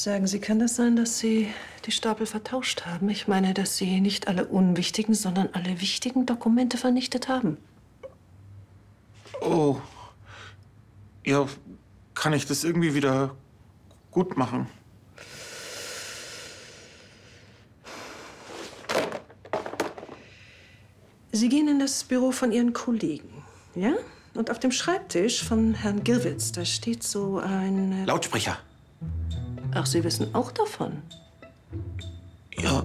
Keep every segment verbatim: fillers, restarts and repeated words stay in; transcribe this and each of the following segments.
Sagen Sie, kann das sein, dass Sie die Stapel vertauscht haben? Ich meine, dass Sie nicht alle unwichtigen, sondern alle wichtigen Dokumente vernichtet haben. Oh. Ja, kann ich das irgendwie wieder gut machen? Sie gehen in das Büro von Ihren Kollegen, ja? Und auf dem Schreibtisch von Herrn Gierwitz, da steht so ein... Lautsprecher. Ach, Sie wissen auch davon? Ja.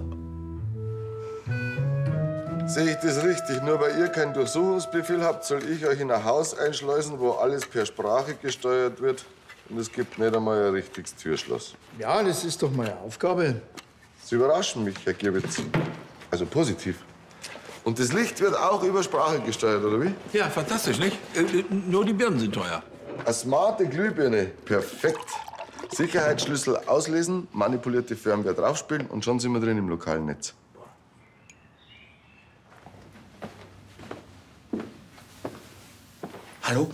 Sehe ich das richtig? Nur weil ihr keinen Durchsuchungsbefehl habt, soll ich euch in ein Haus einschleusen, wo alles per Sprache gesteuert wird. Und es gibt nicht einmal ein richtiges Türschloss. Ja, das ist doch meine Aufgabe. Sie überraschen mich, Herr Gierwitz. Also positiv. Und das Licht wird auch über Sprache gesteuert, oder wie? Ja, fantastisch, nicht? Äh, nur die Birnen sind teuer. Eine smarte Glühbirne. Perfekt. Sicherheitsschlüssel auslesen, manipulierte Firmware draufspielen und schon sind wir drin im lokalen Netz. Hallo?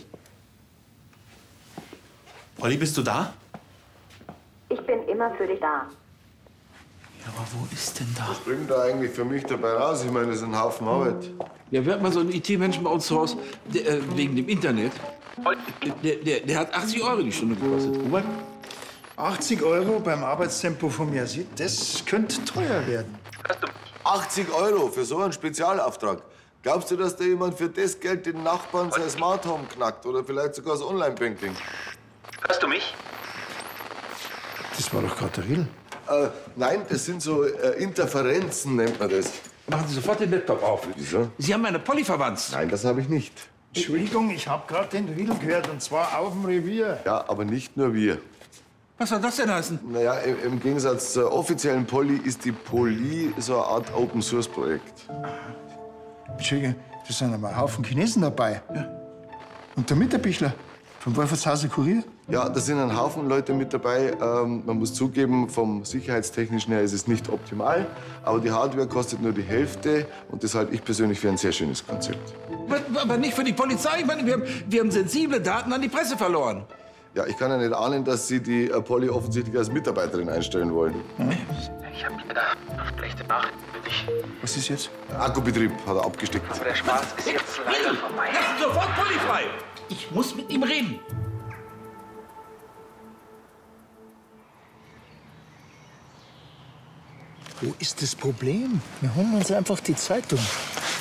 Olli, bist du da? Ich bin immer für dich da. Ja, aber wo ist denn da? Was bringt da eigentlich für mich dabei raus? Ich meine, das ist ein Haufen Arbeit. Ja, wir hatten mal so einen I T-Menschen bei uns zu Hause, der, äh, wegen dem Internet. Der, der, der hat achtzig Euro die Stunde gekostet. Robert? achtzig Euro beim Arbeitstempo vom Yazid, das könnte teuer werden. achtzig Euro für so einen Spezialauftrag. Glaubst du, dass da jemand für das Geld den Nachbarn sein Smart Home knackt oder vielleicht sogar das Online-Banking? Hörst du mich? Das war doch gerade der Rill. Äh, nein, das sind so äh, Interferenzen, nennt man das. Machen Sie sofort den Laptop auf. Wieso? Sie haben eine Polyverbands. Nein, das habe ich nicht. Entschuldigung, ich habe gerade den Rill gehört, und zwar auf dem Revier. Ja, aber nicht nur wir. Was soll das denn heißen? Naja, im, im Gegensatz zur offiziellen Poly ist die Poly so eine Art Open-Source-Projekt. Entschuldigung, da sind aber ein Haufen Chinesen dabei. Ja. Und der Mitterbichler vom Wolfertshauser Kurier. Ja, da sind ein Haufen Leute mit dabei. Ähm, man muss zugeben, vom sicherheitstechnischen her ist es nicht optimal. Aber die Hardware kostet nur die Hälfte. Und das halte ich persönlich für ein sehr schönes Konzept. Aber, aber nicht für die Polizei. Ich meine, wir haben, wir haben sensible Daten an die Presse verloren. Ja, ich kann ja nicht ahnen, dass Sie die äh, Polly offensichtlich als Mitarbeiterin einstellen wollen. Hm? Ich habe leider schlechte Nachrichten für dich. Was ist jetzt? Akkubetrieb hat er abgesteckt. Aber der Spaß ist jetzt leider vorbei. Lass ihn sofort Polly frei. Ich muss mit ihm reden. Wo ist das Problem? Wir holen uns einfach die Zeitung.